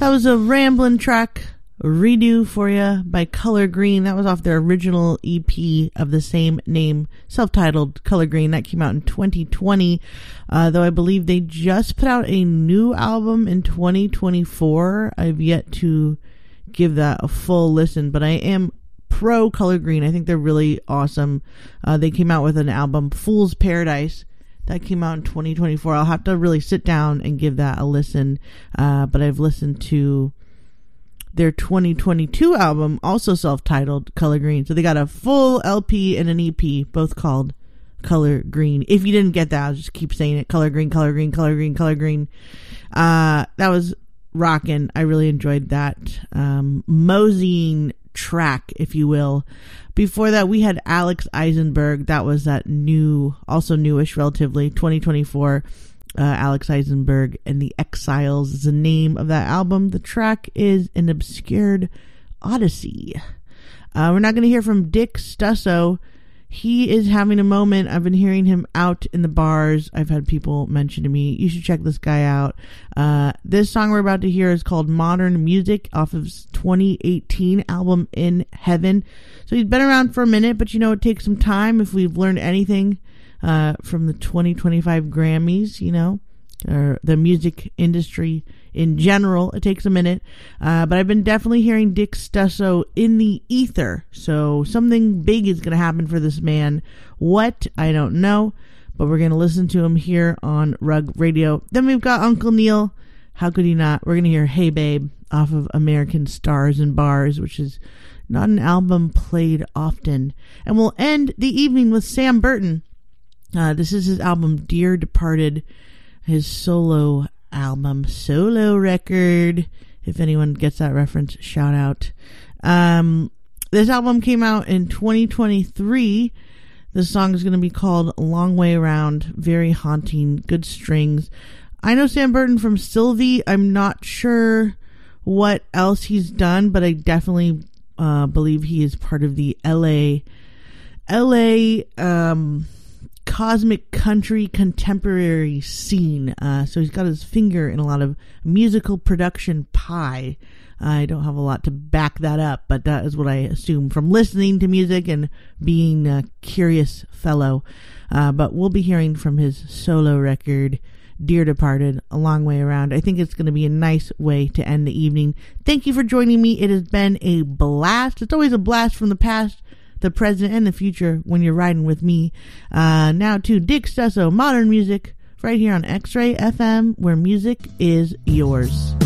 That was a Ramblin' track, Redo for you by Color Green. That was off their original EP of the same name, self-titled Color Green. That came out in 2020, though I believe they just put out a new album in 2024. I've yet to give that a full listen, but I am pro Color Green. I think they're really awesome. They came out with an album, Fool's Paradise, that came out in 2024. I'll have to really sit down and give that a listen, but I've listened to their 2022 album, also self-titled Color Green. So they got a full LP and an EP, both called Color Green. If you didn't get that, I'll just keep saying it. Color Green, Color Green, Color Green, Color Green. That was rockin'. I really enjoyed that. Moseying track, if you will. Before that, we had Alex Eisenberg. That was that new, also newish relatively, 2024. Alex Eisenberg and the Exiles is the name of that album. The track is An Obscured Odyssey. We're not going to hear from Dick Stusso. He is having a moment. I've been hearing him out in the bars. I've had people mention to me, you should check this guy out. This song we're about to hear is called Modern Music off of his 2018 album In Heaven. So he's been around for a minute, but you know, it takes some time. If we've learned anything from the 2025 Grammys, you know, or the music industry in general, it takes a minute. But I've been definitely hearing Dick Stusso in the ether. So something big is going to happen for this man. What? I don't know. But we're going to listen to him here on Rug Radio. Then we've got Uncle Neil. How could he not? We're going to hear Hey Babe off of American Stars and Bars, which is not an album played often. And we'll end the evening with Sam Burton. This is his album, Dear Departed, his solo album, solo record. If anyone gets that reference, shout out. This album came out in 2023. The song is going to be called Long Way Around. Very haunting, good strings. I know Sam Burton from Sylvie. I'm not sure what else he's done, but I definitely believe he is part of the LA cosmic country contemporary scene. So he's got his finger in a lot of musical production pie. I don't have a lot to back that up, but that is what I assume from listening to music and being a curious fellow. But we'll be hearing from his solo record, Dear Departed, A Long Way Around. I think it's going to be a nice way to end the evening. Thank you for joining me. It has been a blast. It's always a blast from the past, the present, and the future when you're riding with me. Now to Dick Stusso, Modern Music, right here on X-Ray FM, where music is yours.